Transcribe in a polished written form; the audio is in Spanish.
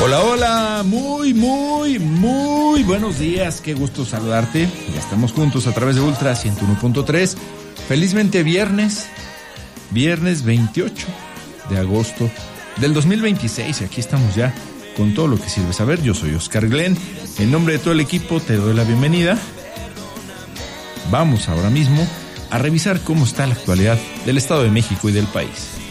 Hola, hola, muy buenos días, qué gusto saludarte. Ya estamos juntos a través de Ultra 101.3. Felizmente viernes 28 de agosto del 2026 y aquí estamos ya con todo lo que sirve saber. Yo soy Oscar Glenn, en nombre de todo el equipo te doy la bienvenida. Vamos ahora mismo a revisar cómo está la actualidad del Estado de México y del país.